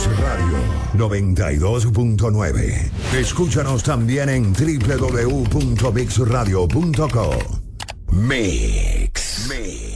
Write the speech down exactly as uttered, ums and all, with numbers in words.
Mix Radio noventa y dos punto nueve. Escúchanos también en doble u doble u doble u punto mix radio punto co. Mix. Mix.